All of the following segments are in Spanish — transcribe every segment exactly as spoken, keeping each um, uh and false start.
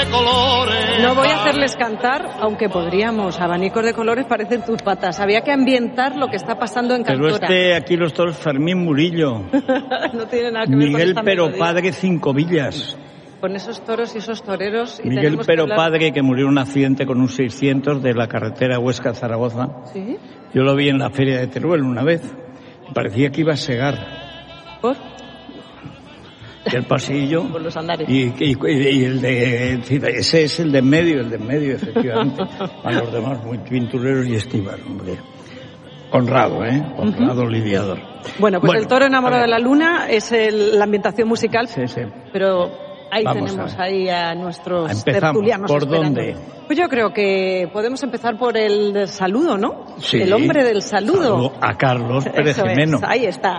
de colores. No voy a hacerles cantar, aunque podríamos. Abanicos de colores parecen tus patas. Había que ambientar lo que está pasando en Cantora. Pero este, aquí los toros, Fermín Murillo. No tiene nada que ver con Miguel esta Pero melodía. Padre Cinco Villas. Con esos toros y esos toreros. Y Miguel tenemos que Pero hablar- Padre, que murió en un accidente con un seiscientos de la carretera Huesca-Zaragoza. ¿Sí? Yo lo vi en la feria de Teruel una vez. Parecía que iba a segar. ¿Por? Y el pasillo. Por los andares. Y, y, y el de. Ese es el de en medio, el de en medio, efectivamente. A los demás, muy pintureros y estivas, hombre. Honrado, ¿eh? Honrado, uh-huh. Lidiador. Bueno, pues bueno, el toro enamorado de la luna es el, la ambientación musical. Sí, sí. Pero ahí Vamos tenemos a ahí a nuestros Empezamos. tertulianos ¿Por esperando. dónde? Pues yo creo que podemos empezar por el del saludo, ¿no? Sí. El hombre del saludo. Saludo a Carlos Pérez Eso es, Jimeno. ahí está.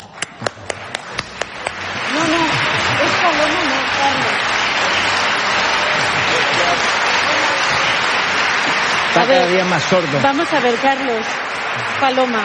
No, no, es Paloma, no, Carlos. Está A ver, cada día más sordo. Vamos a ver, Carlos. Paloma.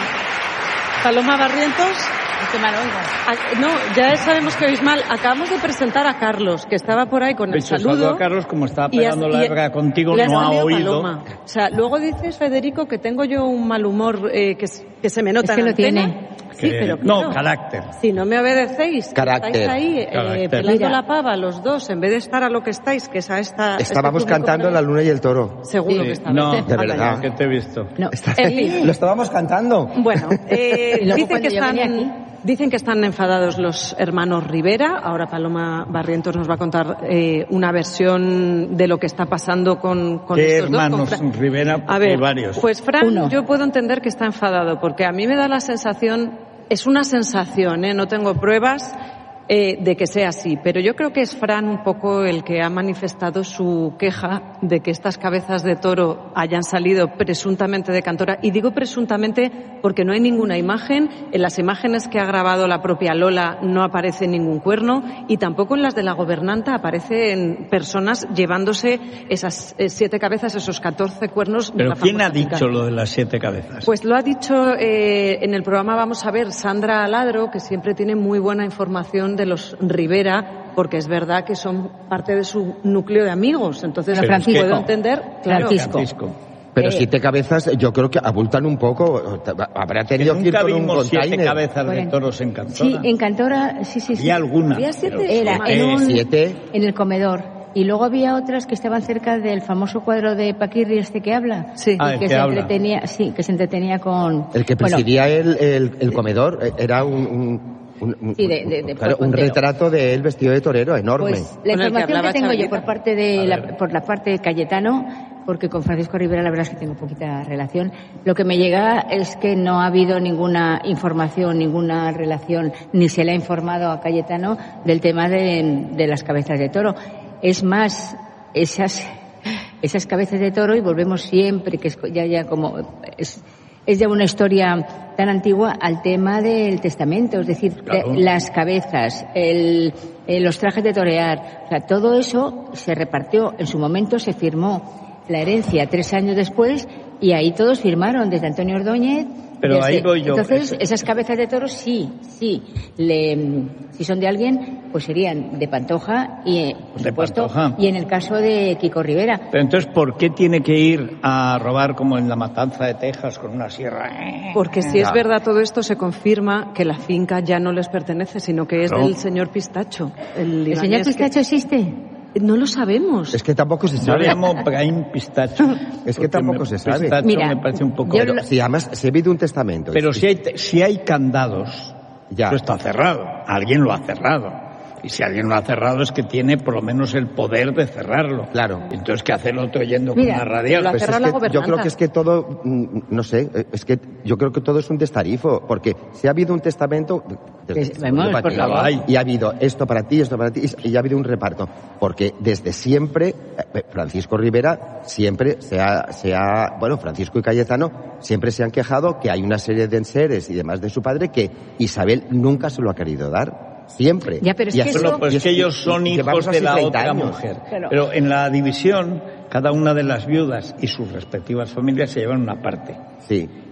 Paloma Barrientos. Que mal oigo. Ah, no, ya sabemos que oís mal. Acabamos de presentar a Carlos, que estaba por ahí con el De hecho, saludo. a Carlos, como estaba y has- pegando la y- verga contigo, le has no ha salido oído. Paloma. O sea, luego dices, Federico, que tengo yo un mal humor eh, que, s- que se me nota Es que en lo antena. tiene. Sí, Que- pero no, claro, carácter. si no me obedecéis, Carácter. estáis ahí eh, Carácter. pelando Mira. la pava los dos, en vez de estar a lo que estáis, que es a esta... Estábamos este público cantando La maravilloso. Luna y el Toro. Seguro Sí, que está. no, De verdad. que te he visto. No. En fin. Lo estábamos cantando. Bueno, eh, Y luego dicen, cuando que yo están, venía aquí. dicen que están enfadados los hermanos Rivera. Ahora Paloma Barrientos nos va a contar eh, una versión de lo que está pasando con, con ¿Qué estos hermanos dos. con Fran. Rivera? A Porque ver, hay varios. pues Fran, Uno. yo puedo entender que está enfadado, porque a mí me da la sensación, es una sensación, ¿eh? No tengo pruebas, eh, de que sea así, pero yo creo que es Fran un poco el que ha manifestado su queja de que estas cabezas de toro hayan salido presuntamente de Cantora, y digo presuntamente porque no hay ninguna imagen, en las imágenes que ha grabado la propia Lola no aparece ningún cuerno, y tampoco en las de la gobernanta aparecen personas llevándose esas eh, siete cabezas, esos catorce cuernos. de ¿Pero la quién ha famosa finca. dicho lo de las siete cabezas? Pues lo ha dicho eh, en el programa, vamos a ver, Sandra Aladro, que siempre tiene muy buena información de los Rivera, porque es verdad que son parte de su núcleo de amigos. Entonces, Pero Francisco. puedo entender, claro. Francisco. Francisco. Pero Eh, siete cabezas yo creo que abultan un poco. Habrá Que tenido que ir nunca con un vimos siete container. cabezas de Bueno, toros en Cantora. Sí, en Cantora, sí, sí, sí. Había alguna. Había siete. pero- Era en, Eh, un, siete. en el comedor. Y luego había otras que estaban cerca del famoso cuadro de Paquirri, este que habla. Sí. Y Ah, el que que se habla. entretenía, sí, que se entretenía con... El que bueno, presidía el, el, el comedor eh, era un, un, un, un- Sí, de- de- de claro, un portero. retrato de él vestido de torero enorme. Pues la Con el que información hablaba que tengo yo Chavita. por parte de A la, ver. por la parte de Cayetano, porque con Francisco Rivera la verdad es que tengo poquita relación, lo que me llega es que no ha habido ninguna información, ninguna relación, ni se le ha informado a Cayetano del tema de, de las cabezas de toro. Es más, esas esas cabezas de toro, y volvemos siempre, que es ya ya como es, es ya una historia tan antigua, al tema del testamento, es decir, Claro. de- las cabezas, el, eh, los trajes de torear, o sea, todo eso se repartió, en su momento se firmó la herencia tres años después, y ahí todos firmaron, desde Antonio Ordóñez. Pero desde- ahí voy yo. Entonces, Eso- esas cabezas de toros sí, sí, le, si son de alguien, pues serían de Pantoja, y, eh, por De supuesto, Pantoja. y en el caso de Kiko Rivera. Pero entonces, ¿por qué tiene que ir a robar como en la matanza de Texas con una sierra? Porque si es Ya. verdad todo esto, se confirma que la finca ya no les pertenece, sino que es No. del señor Pistacho. El, ¿El libanés señor que- Pistacho existe? No lo sabemos. Es que tampoco se Yo sabe. le llamo Brahim Pistacho. Es que porque tampoco me- se sabe. Pistacho Mira, me parece un poco... yo Pero lo- si además se ha habido un testamento. Pero si hay, si hay candados, Ya. eso está cerrado. Alguien lo ha cerrado. Y si alguien lo ha cerrado es que tiene por lo menos el poder de cerrarlo. Claro. Entonces, ¿qué hace el otro yendo Mira, con una radial? lo ha Pues es cerrado la que yo gobernanza. creo que es que todo, mm, no sé, eh, es que yo creo que todo es un destarifo, porque si ha habido un testamento desde- Es- vamos, para por ti, favor. y ha habido esto para ti, esto para ti, y y ha habido un reparto, porque desde siempre eh, Francisco Rivera siempre se ha, se ha, bueno, Francisco y Cayetano siempre se han quejado que hay una serie de enseres y demás de su padre que Isabel nunca se lo ha querido dar. Siempre. Ya, pero es Y que así- eso- Bueno, pues y es que así- ellos son y hijos llevamos de así la treinta otra años. mujer. Claro. Pero en la división, cada una de las viudas y sus respectivas familias se llevan una parte. Sí.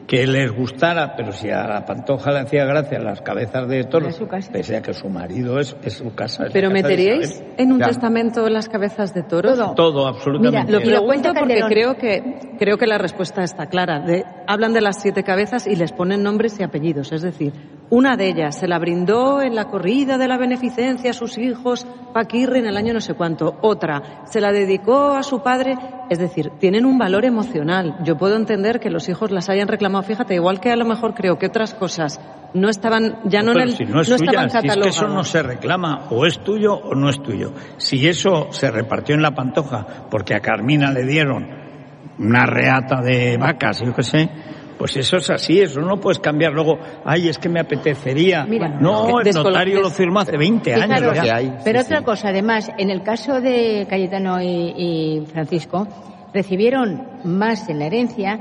que les gustara, pero si a la Pantoja le hacía gracia las cabezas de toros, es su casa. pese a que su marido es, es su casa. Es ¿Pero la casa de meteríais Isabel. en un Ya. testamento las cabezas de toros? Todo. Todo, absolutamente. Mira, Lo Y lo pregunto cuenta porque Calderón. creo que creo que la respuesta está clara. De, hablan de las siete cabezas y les ponen nombres y apellidos. Es decir, una de ellas se la brindó en la corrida de la beneficencia a sus hijos Paquirri en el año no sé cuánto. Otra se la dedicó a su padre. Es decir, tienen un valor emocional. Yo puedo entender que los hijos las hayan reclamado. Fíjate, igual que a lo mejor creo que otras cosas no estaban ya no, Pero en el si no es no suya, estaban si es que catalogadas. eso no se reclama, o es tuyo o no es tuyo. Si eso se repartió en la Pantoja porque a Carmina le dieron una reata de vacas, yo qué sé, pues eso es así, eso no puedes cambiar luego. Ay, es que me apetecería. Mira, no, el descolo- notario lo firmó hace veinte años Fijaros, ya. que hay. pero Sí, otra sí. cosa, además, en el caso de Cayetano y, y Francisco, recibieron más en la herencia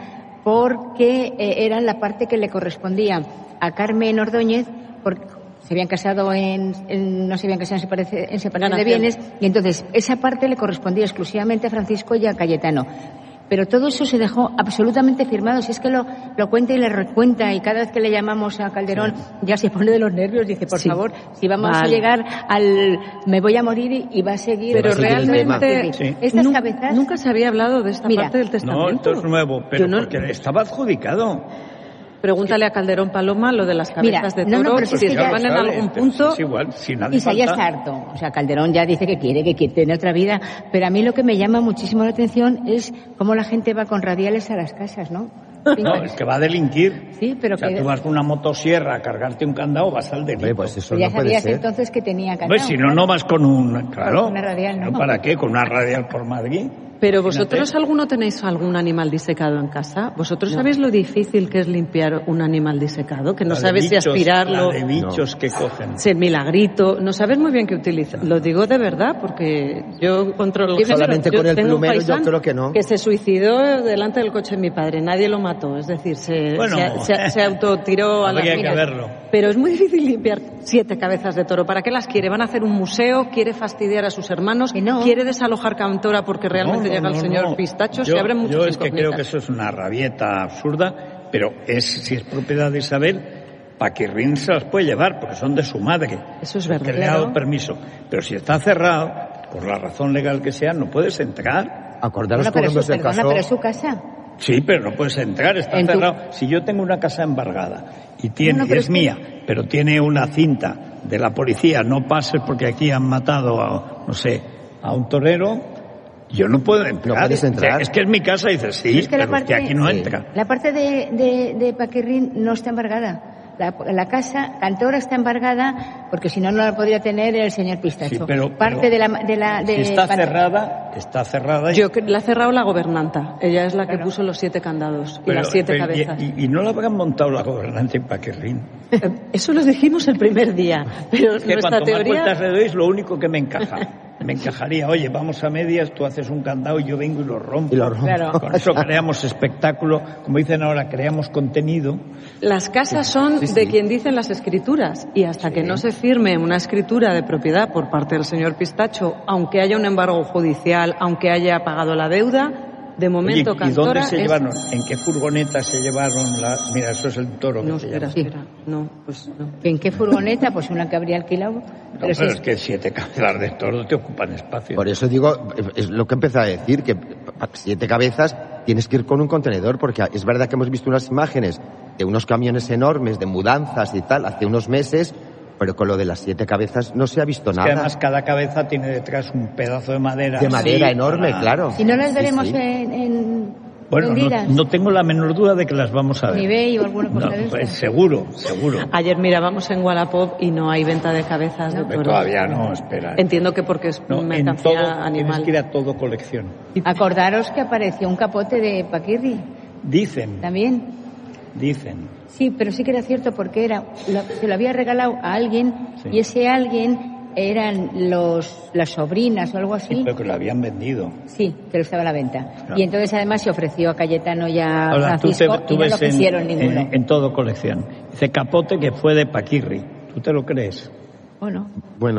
porque eh, eran la parte que le correspondía a Carmen Ordóñez, porque se habían casado en, en- no se habían casado en separación, en separación de Ganación. bienes, y entonces esa parte le correspondía exclusivamente a Francisco y a Cayetano. Pero todo eso se dejó absolutamente firmado. Si es que lo, lo cuenta y le recuenta, y cada vez que le llamamos a Calderón ya se pone de los nervios, dice, por Sí. favor, si vamos Vale. a llegar al me voy a morir y, y va a seguir. Pero Va a seguir el tema. realmente Sí. Estas nu- cabezas... nunca se había hablado de esta Mira, parte del testamento. No, esto es nuevo, pero Yo no- porque estaba adjudicado. Pregúntale a Calderón Paloma lo de las cabezas Mira, de no, no, toro, pero si si es que ya- estaban en Sabe, algún pero punto. Es igual, si nadie Isa ya falta. está harto. O sea, Calderón ya dice que quiere, que quiere tener otra vida. Pero a mí lo que me llama muchísimo la atención es cómo la gente va con radiales a las casas, ¿no? Sí, No, es que va a delinquir. Sí, pero O sea, que... tú vas con una motosierra a cargarte un candado, vas al delito. Hombre, pues eso Pero ya no puede sabías ser. entonces que tenía candado. Pues si no, no vas con un... Claro. Con una radial, ¿no? ¿Para qué? Con una radial por Madrid. Pero Imagínate. vosotros alguno tenéis algún animal disecado en casa. ¿Vosotros sabéis lo difícil que es limpiar un animal disecado? Que no La de sabes si bichos, aspirarlo, la de bichos que cogen. si el milagrito, no sabes muy bien qué utilizar. Lo digo de verdad porque yo controlo Yo solamente yo con el tengo un plumero yo paisán creo que no. Que se suicidó delante del coche de mi padre, nadie lo mató, es decir, se, Bueno. se, se- se autotiró a las Habría que minas. verlo. Pero es muy difícil limpiar siete cabezas de toro. ¿Para qué las quiere? ¿Van a hacer un museo? ¿Quiere fastidiar a sus hermanos? Que no. ¿Quiere desalojar Cantora porque realmente No, no, llega el no, señor no. Pistacho? Yo, Se abren muchas yo es que incógnitas. creo que eso es una rabieta absurda, pero es si es propiedad de Isabel, Paquirrín se las puede llevar porque son de su madre. Eso es porque verdad. le ha dado Claro. permiso. Pero si está cerrado, por la razón legal que sea, no puedes entrar. Acordaros Bueno, pero, cuando su, se perdona, casó. pero es su casa. Sí, pero no puedes entrar, está En tu- cerrado. Si yo tengo una casa embargada y tiene, No, no, pero es es que- mía, pero tiene una cinta de la policía, no pases porque aquí han matado a, no sé, a un torero, yo no puedo entrar. No puedes entrar. Es que es mi casa, y dices, sí, Es que la pero es que parte- aquí no Sí. entra. La parte de, de, de Paquirrín no está embargada. La, la casa, Cantora está embargada porque si no, no la podría tener el señor Pistacho. Sí, pero- parte pero de la... De la de Si está Pan- cerrada, está cerrada. y- Yo que- la ha cerrado la gobernanta. Ella es la que Claro. puso los siete candados y pero- las siete pero- cabezas. Y, y- y no la habrán montado la gobernante en Paquirrín. Eh, Eso lo dijimos el primer día, pero Es que nuestra cuanto más teoría... vueltas le doy, es lo único que me encaja. Me encajaría, oye, vamos a medias, tú haces un candado y yo vengo y lo rompo. Y lo rompo. Claro. Con eso creamos espectáculo, como dicen ahora, creamos contenido. Las casas son Sí, sí. de quien dicen las escrituras y hasta que no se firme una escritura de propiedad por parte del señor Pistacho, aunque haya un embargo judicial, aunque haya pagado la deuda, de momento Oye, ¿y Cantora dónde se es... llevaron? ¿En qué furgoneta se llevaron? La... Mira, eso es el toro que No, se espera, llama. espera. No, pues no. ¿En qué furgoneta? Pues una que habría alquilado. No, Pero pero sí, es que siete cabezas de toro te ocupan espacio. Por eso digo, es lo que empecé a decir, que para siete cabezas tienes que ir con un contenedor, porque es verdad que hemos visto unas imágenes de unos camiones enormes, de mudanzas y tal, hace unos meses, pero con lo de las siete cabezas no se ha visto Es que nada. además cada cabeza tiene detrás un pedazo de madera. De así madera enorme, para- claro. Si no las Sí, veremos sí. en, en Bueno, no, vendidas, no tengo la menor duda de que las vamos a ver. en eBay o alguna cosa No, de pues estas. seguro, seguro. Ayer mirábamos en Wallapop y no hay venta de cabezas de Pero toros. todavía no, espera. Entiendo que porque es No, en mercancía todo, tienes animal. que ir a todo colección. Acordaros que apareció un capote de Paquirri Dicen, también. dicen. Sí, pero sí que era cierto porque era lo- se lo había regalado a alguien Sí. y ese alguien eran los las sobrinas o algo así. Pero que lo habían vendido. Sí, que lo estaba a la venta. Claro. Y entonces además se ofreció a Cayetano y a Ahora, tú, te, Francisco tú y no ves lo quisieron en, ninguno. en, en todo colección. Dice capote que fue de Paquirri. ¿Tú te lo crees? Bueno, Bueno,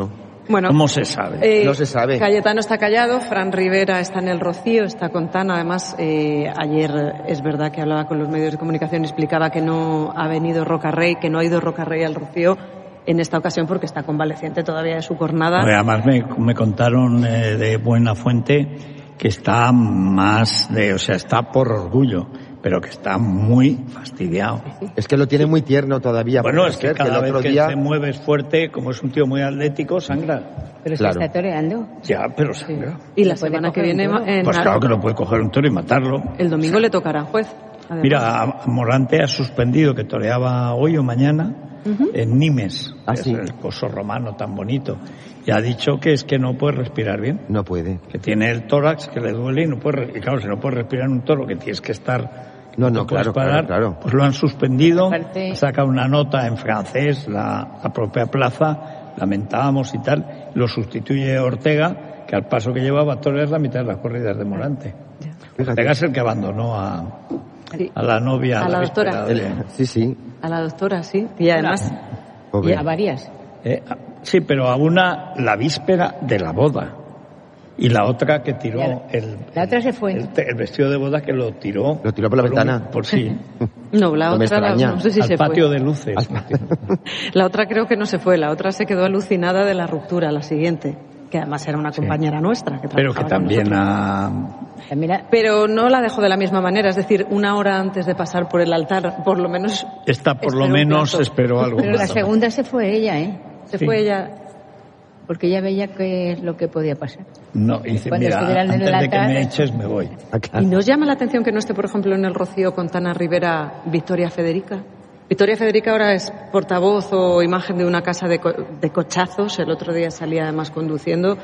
Bueno, ¿cómo se sabe? Eh, no se sabe. Cayetano está callado, Fran Rivera está en el Rocío, está con Tana. Además, eh, ayer es verdad que hablaba con los medios de comunicación y explicaba que no ha venido Rocarrey, que no ha ido Rocarrey al Rocío en esta ocasión porque está convaleciente todavía de su jornada. Además me, me contaron eh, de buena fuente que está más de, o sea, está por orgullo, pero que está muy fastidiado. Es que lo tiene muy tierno todavía. Bueno, es que ser, cada que el vez otro que día... te mueves fuerte, como es un tío muy atlético, sangra. Pero Claro. se está toreando. Ya, pero sangra. Y la ¿Se puede semana que coger viene, un toro? en Pues claro que lo puede coger un toro y matarlo. el domingo le tocará al juez. Además. Mira, a Morante ha suspendido, que toreaba hoy o mañana, uh-huh. en Nimes, ¿Ah, que sí? es el coso romano tan bonito, y ha dicho que es que no puede respirar bien. No puede. Que tiene el tórax, que le duele y no puede, y claro, si no puede respirar en un toro, que tienes que estar... No, no, puedes claro, parar, claro, claro. Pues lo han suspendido, Aparte... saca una nota en francés, la, la propia plaza, lamentábamos y tal, lo sustituye Ortega, que al paso que llevaba torear la mitad de las corridas de Morante. Fíjate. Ortega es el que abandonó a, Sí. a la novia. A la víspera doctora. de- El- Sí, sí. A la doctora, sí. Y además, Pobre. Y a varias. Eh, sí, pero a una la víspera de la boda. Y la otra que tiró Ya, el, la otra se fue. el, el vestido de boda que lo tiró. Lo tiró por la un- ventana. por sí. no, la No me otra, la- extraña. no sé si al se patio fue. de luces. La otra creo que no se fue, la otra se quedó alucinada de la ruptura, la siguiente, que además era una compañera nuestra. Que Pero que trabajaba con también nosotros. ha... También la- Pero no la dejó de la misma manera, es decir, una hora antes de pasar por el altar, por lo menos... Esta por lo esperó un menos plato. esperó algo. Pero la más. segunda se fue ella, ¿eh? Se Sí. fue ella... Porque ella veía qué es lo que podía pasar. No, y dice, Cuando mira, estuvieran en antes el de que altar- me eches me voy. Acá. ¿Y nos llama la atención que no esté, por ejemplo, en el Rocío con Tana Rivera, Victoria Federica? Victoria Federica ahora es portavoz o imagen de una casa de, co- de cochazos, el otro día salía además conduciendo,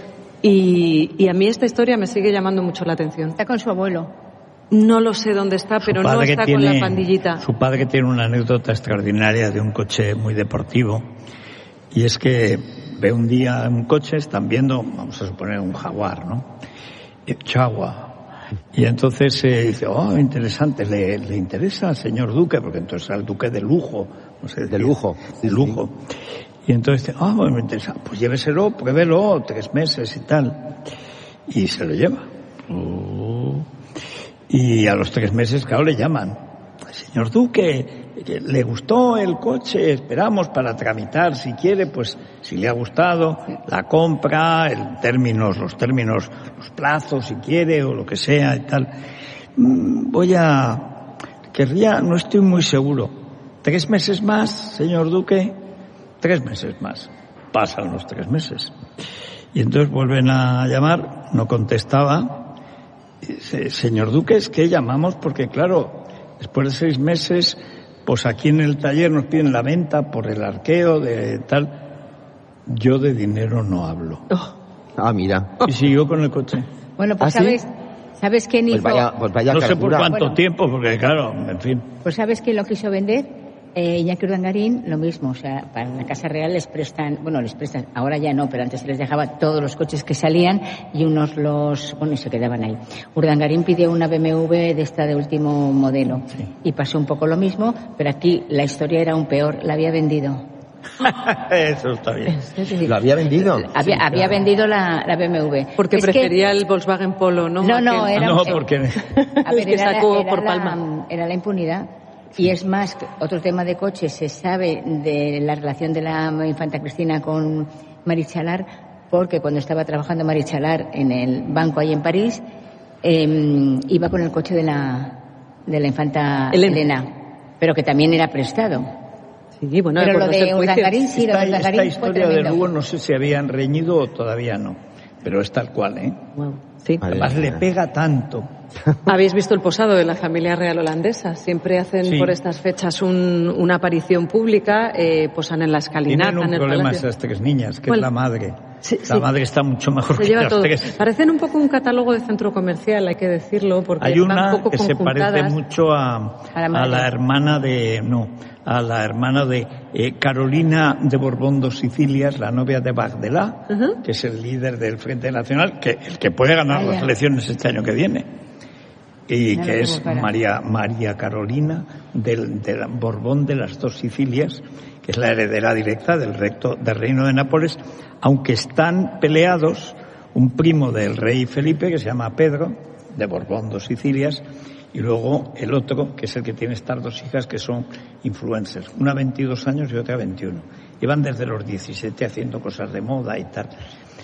y, y a mí esta historia me sigue llamando mucho la atención. Está con su abuelo. No lo sé dónde está, pero Su no padre está tiene- con la pandillita. Su padre tiene una anécdota extraordinaria de un coche muy deportivo. Y es que ve un día un coche, están viendo, vamos a suponer, un Jaguar, ¿no? Eh, Chagua. Y entonces eh, dice, oh, interesante, ¿le, le interesa al señor Duque? Porque entonces era el Duque de lujo. No sé De decir, lujo. De lujo. Y entonces dice, ah, bueno, me interesa. Pues lléveselo, pruébelo, tres meses y tal. Y se lo lleva. Oh. Y a los tres meses, claro, le llaman. Señor Duque, que le gustó el coche, esperamos para tramitar, si quiere, pues si le ha gustado, la compra, el términos, los términos, los plazos, si quiere, o lo que sea y tal. Mm, Voy a... Querría, no estoy muy seguro. ¿Tres meses más, señor Duque? Tres meses más. Pasan los tres meses. Y entonces vuelven a llamar, no contestaba. Dice, señor Duque, es que llamamos porque, claro, después de seis meses, pues aquí en el taller nos piden la venta por el arqueo de tal. Yo de dinero no hablo. Oh, Ah, mira. Y siguió con el coche. Bueno, pues ¿Ah, sí? sabes, ¿sabes quién Pues hizo? vaya, pues vaya No sé por cargura. cuánto Bueno. tiempo, porque claro, en fin. Pues sabes quién lo quiso vender. Eh, Iñaki Urdangarín, lo mismo, o sea, para la Casa Real les prestan, bueno, les prestan, ahora ya no, pero antes se les dejaba todos los coches que salían y unos los, bueno, y se quedaban ahí. Urdangarín pidió una B M W de esta de último modelo Sí. y pasó un poco lo mismo, pero aquí la historia era aún peor, la había vendido. Eso está bien. Es decir, ¿Lo había vendido? había, había vendido la, la B M W. porque Es que- prefería el Volkswagen Polo, ¿no? No, no, Aquel- era- No, eh, porque... A ver, que era, la- sacó era por la, Palma. era la impunidad. Y es más, otro tema de coches, se sabe de la relación de la infanta Cristina con Marichalar, porque cuando estaba trabajando Marichalar en el banco ahí en París, eh, iba con el coche de la, de la infanta Elena. Elena, pero que también era prestado. Sí, bueno, Pero por lo no de ser juicios. Urdangarín sí, lo de Esta, Urdangarín esta fue historia de tremendo. Lugo no sé si habían reñido o todavía no, pero es tal cual, ¿eh? Wow, sí. Vale. Además le pega tanto. ¿Habéis visto el posado de la familia real holandesa? Siempre hacen Sí. por estas fechas un- una aparición pública, eh, posan en la escalinata, Tienen un en el problema palacio. esas tres niñas, que ¿Cuál? es la madre. Sí, la sí. madre está mucho mejor Se que lleva las todo. tres. Parecen un poco un catálogo de centro comercial, hay que decirlo, porque Hay están una un poco que se parece conjuntadas. mucho a, A la a madre. la hermana de, no, a la hermana de eh, Carolina de Borbón dos Sicilias, la novia de Bagdelá, Ujú. que es el líder del Frente Nacional, que el que puede ganar Vaya. las elecciones este año que viene. Y Ya que lo es tengo cara. María, María Carolina del, de la Borbón de las dos Sicilias, que es la heredera directa del, recto, del reino de Nápoles, aunque están peleados un primo del rey Felipe, que se llama Pedro, de Borbón, dos Sicilias, y luego el otro, que es el que tiene estas dos hijas, que son influencers, una veintidós años y otra veintiuno. Llevan desde los diecisiete haciendo cosas de moda y tal.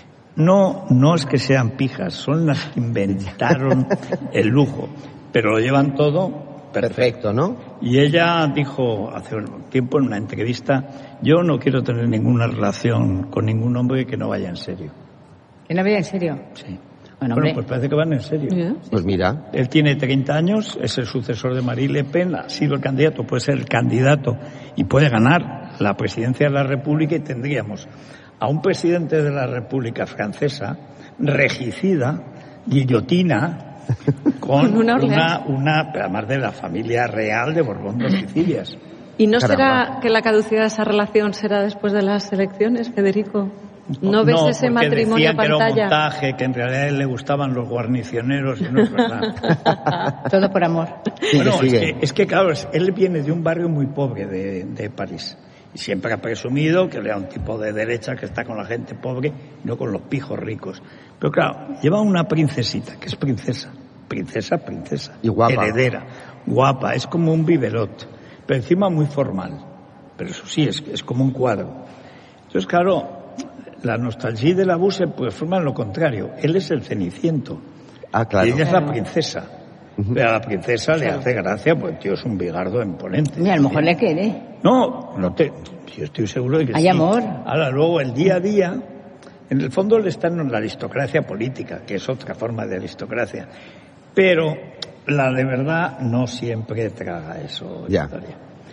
No, no es que sean pijas, son las que inventaron el lujo, pero lo llevan todo perfecto, perfecto, ¿no? Y ella dijo hace un tiempo en una entrevista, yo no quiero tener ninguna relación con ningún hombre que no vaya en serio. ¿Que no vaya en serio? Sí. Bueno, bueno, pues parece que van en serio. ¿Sí? Pues mira. Él tiene treinta años, es el sucesor de Marine Le Pen, ha sido el candidato, puede ser el candidato y puede ganar la presidencia de la República, y tendríamos a un presidente de la República Francesa regicida, guillotina, con una, una, una, además de la familia real de Borbón de Sicilias. ¿Y no Caramba. será que la caducidad de esa relación será después de las elecciones, Federico? ¿No ves no, ese porque matrimonio decían que era un pantalla? montaje, que en realidad a él le gustaban los guarnicioneros, y no es verdad. Todo por amor. Bueno, Sigue, es sigue. que, es que claro, es- él viene de un barrio muy pobre de, de París. Y siempre ha presumido que era un tipo de derecha que está con la gente pobre, no con los pijos ricos. Pero claro, lleva una princesita, que es princesa. Princesa, princesa. Y guapa. Heredera. Guapa, es como un biberot. Pero encima muy formal. Pero eso sí, es, es como un cuadro. Entonces, claro, la nostalgia de la Buse pues forma lo contrario. Él es el ceniciento. Ah, claro. Y ella es Claro. la princesa. Pero a la princesa le hace gracia, pues el tío es un bigardo imponente. Mira, a lo mejor le quiere. No, no te, yo estoy seguro de que Hay sí. amor. Ahora, luego, el día a día, en el fondo le están en la aristocracia política, que es otra forma de aristocracia. Pero la de verdad no siempre traga eso. Ya. Historia.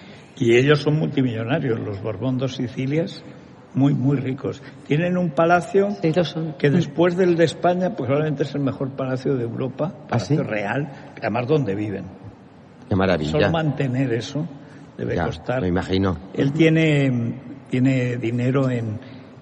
Y ellos son multimillonarios, los Borbón dos Sicilias, muy, muy ricos. Tienen un palacio Sí, lo son. que después del de España, pues probablemente es el mejor palacio de Europa, palacio ¿Ah, sí? real, además donde viven. Qué maravilla. Solo mantener eso debe Ya, costar. me imagino. Él tiene, tiene dinero en,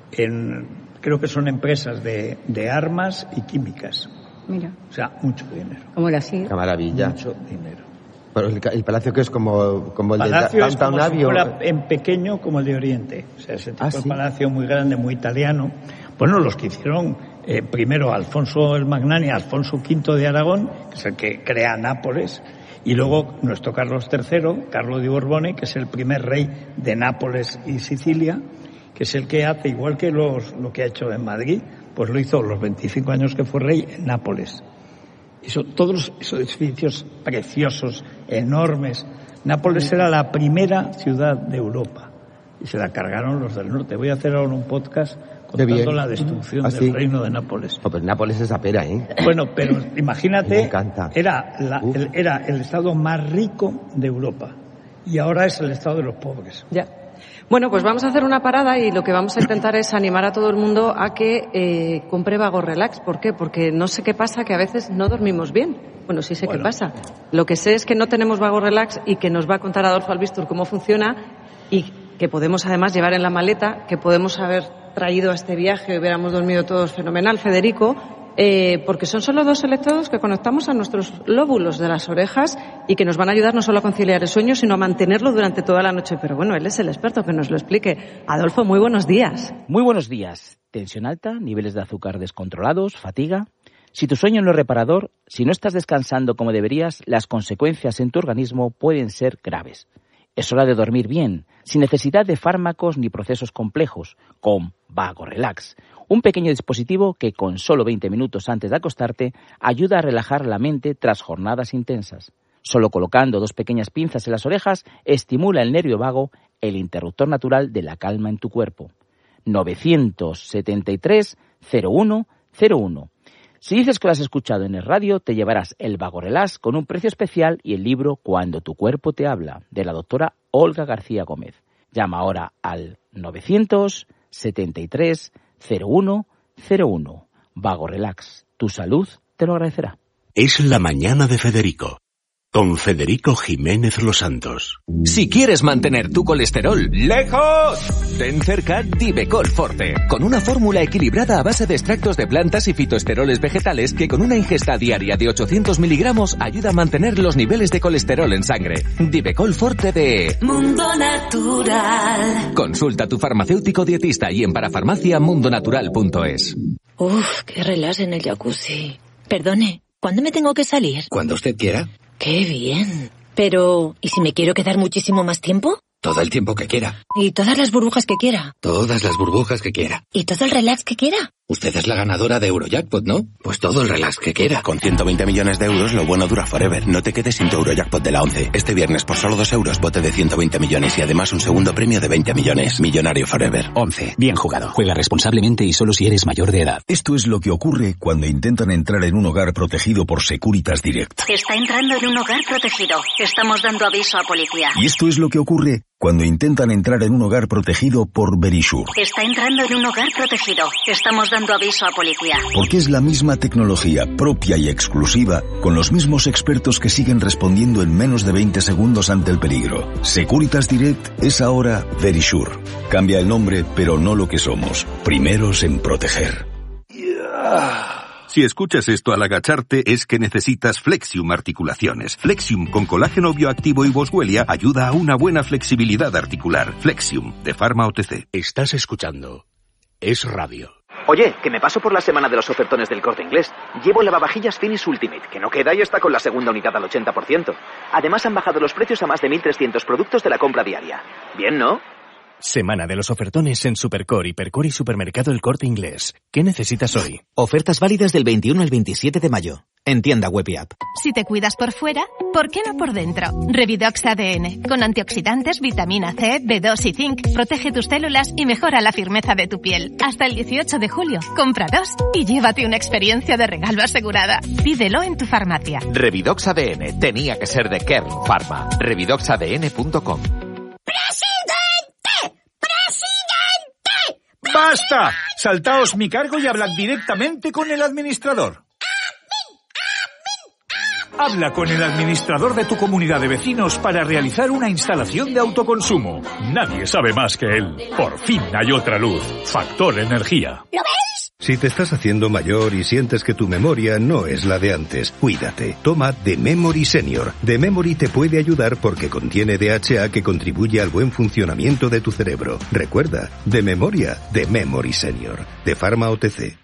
en, creo que son empresas de, de armas y químicas. Mira, O sea, mucho dinero. como la sigue. Qué maravilla. Mucho dinero. Pero el, el palacio que es como, como el Palacio de es Downtown como si Abbey, o- fuera en pequeño como el de Oriente. O sea, ese tipo Ah, de ¿sí? palacio muy grande, muy italiano. Bueno, los que hicieron eh, primero Alfonso el Magnani, Alfonso quinto de Aragón, que es el que crea Nápoles, y luego nuestro Carlos tercero, Carlo di Borbone, que es el primer rey de Nápoles y Sicilia, que es el que hace, igual que los, lo que ha hecho en Madrid, pues lo hizo los veinticinco años que fue rey en Nápoles. Eso, todos esos edificios preciosos, enormes. Nápoles era la primera ciudad de Europa y se la cargaron los del norte. Voy a hacer ahora un podcast Qué bien. contando la destrucción ¿Ah, del sí? reino de Nápoles. Oh, pues Nápoles es apera, ¿eh? Bueno, pero imagínate, Me encanta. era, la- Uf. el, era el estado más rico de Europa y ahora es el estado de los pobres. Ya. Bueno, pues vamos a hacer una parada y lo que vamos a intentar es animar a todo el mundo a que eh, compre Vago Relax. ¿Por qué? Porque no sé qué pasa, que a veces no dormimos bien. Bueno, sí sé Bueno. qué pasa. Lo que sé es que no tenemos Vago Relax y que nos va a contar Adolfo Albistur cómo funciona y que podemos además llevar en la maleta, que podemos haber traído a este viaje y hubiéramos dormido todos fenomenal, Federico, eh, porque son solo dos electrodos que conectamos a nuestros lóbulos de las orejas y que nos van a ayudar no solo a conciliar el sueño, sino a mantenerlo durante toda la noche. Pero bueno, él es el experto, que nos lo explique. Adolfo, muy buenos días. Muy buenos días. Tensión alta, niveles de azúcar descontrolados, fatiga. Si tu sueño no es reparador, si no estás descansando como deberías, las consecuencias en tu organismo pueden ser graves. Es hora de dormir bien, sin necesidad de fármacos ni procesos complejos, con Vago Relax, un pequeño dispositivo que con solo veinte minutos antes de acostarte ayuda a relajar la mente tras jornadas intensas. Solo colocando dos pequeñas pinzas en las orejas estimula el nervio vago, el interruptor natural de la calma en tu cuerpo. novecientos setenta y tres cero uno cero uno. Si dices que lo has escuchado en el radio, te llevarás el Vago Relax con un precio especial y el libro Cuando tu cuerpo te habla, de la doctora Olga García Gómez. Llama ahora al novecientos setenta y tres cero uno cero uno. Vago Relax, tu salud te lo agradecerá. Es la mañana de Federico, con Federico Jiménez Los Santos. Si quieres mantener tu colesterol lejos, ten cerca Divecol Forte, con una fórmula equilibrada a base de extractos de plantas y fitoesteroles vegetales que con una ingesta diaria de ochocientos miligramos ayuda a mantener los niveles de colesterol en sangre. Divecol Forte de Mundo Natural. Consulta a tu farmacéutico dietista y en parafarmacia mundonatural punto es. Uf, qué relax en el jacuzzi. Perdone, ¿cuándo me tengo que salir? Cuando usted quiera. ¡Qué bien! Pero, ¿y si me quiero quedar muchísimo más tiempo? Todo el tiempo que quiera. ¿Y todas las burbujas que quiera? Todas las burbujas que quiera. ¿Y todo el relax que quiera? Usted es la ganadora de Eurojackpot, ¿no? Pues todo el relax que quiera. Con ciento veinte millones de euros, lo bueno dura forever. No te quedes sin tu Eurojackpot de la once. Este viernes, por solo dos euros, bote de ciento veinte millones y además un segundo premio de veinte millones. Millonario forever. once. Bien jugado. Juega responsablemente y solo si eres mayor de edad. Esto es lo que ocurre cuando intentan entrar en un hogar protegido por Securitas Direct. Está entrando en un hogar protegido. Estamos dando aviso a policía. Y esto es lo que ocurre cuando intentan entrar en un hogar protegido por Verisure. Está entrando en un hogar protegido. Estamos dando aviso a policía. Porque es la misma tecnología propia y exclusiva, con los mismos expertos que siguen respondiendo en menos de veinte segundos ante el peligro. Securitas Direct es ahora Verisure. Cambia el nombre, pero no lo que somos. Primeros en proteger. Si escuchas esto al agacharte es que necesitas Flexium Articulaciones. Flexium con colágeno bioactivo y Boswellia ayuda a una buena flexibilidad articular. Flexium, de Pharma O T C. Estás escuchando Es Radio. Oye, que me paso por la semana de los ofertones del Corte Inglés. Llevo el lavavajillas Finish Ultimate, que no queda y está con la segunda unidad al ochenta por ciento. Además han bajado los precios a más de mil trescientos productos de la compra diaria. Bien, ¿no? Semana de los ofertones en Supercore, Hipercore y Supermercado El Corte Inglés. ¿Qué necesitas hoy? Ofertas válidas del veintiuno al veintisiete de mayo. En tienda web y app. Si te cuidas por fuera, ¿por qué no por dentro? Revidox A D N. Con antioxidantes, vitamina C, B dos y zinc. Protege tus células y mejora la firmeza de tu piel. Hasta el dieciocho de julio. Compra dos y llévate una experiencia de regalo asegurada. Pídelo en tu farmacia. Revidox A D N. Tenía que ser de Kern Pharma. revidox a d n punto com. ¡Basta! Saltaos mi cargo y hablad directamente con el administrador. Habla con el administrador de tu comunidad de vecinos para realizar una instalación de autoconsumo. Nadie sabe más que él. Por fin hay otra luz. Factor Energía. ¿Lo ves? Si te estás haciendo mayor y sientes que tu memoria no es la de antes, cuídate. Toma The Memory Senior. The Memory te puede ayudar porque contiene D H A que contribuye al buen funcionamiento de tu cerebro. Recuerda, de memoria, The Memory Senior. De Pharma O T C.